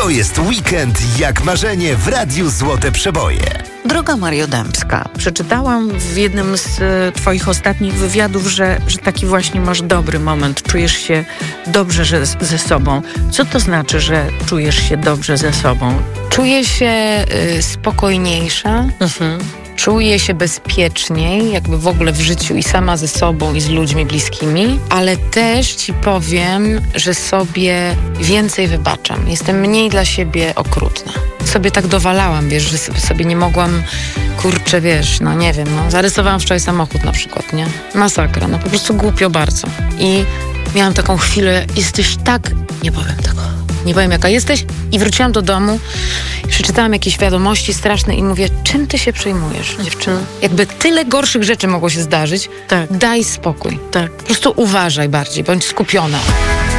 To jest weekend jak marzenie w Radiu Złote Przeboje. Droga Mario Dębska, przeczytałam w jednym z twoich ostatnich wywiadów, że taki właśnie masz dobry moment, czujesz się dobrze ze sobą. Co to znaczy, że czujesz się dobrze ze sobą? Czuję się spokojniejsza, czuję się bezpieczniej, jakby w ogóle w życiu i sama ze sobą i z ludźmi bliskimi, ale też ci powiem, że sobie więcej wybaczam. Jestem mniej dla siebie okrutna. Sobie tak dowalałam, wiesz, że sobie nie mogłam, kurczę, wiesz, no nie wiem, zarysowałam wczoraj samochód na przykład, nie? Masakra, po prostu głupio bardzo. I miałam taką chwilę, jesteś tak, nie powiem tego, nie powiem jaka jesteś, i wróciłam do domu, przeczytałam jakieś wiadomości straszne i mówię, czym ty się przejmujesz, dziewczyno? Jakby tyle gorszych rzeczy mogło się zdarzyć, Tak. Daj spokój. Tak. Po prostu uważaj bardziej, bądź skupiona.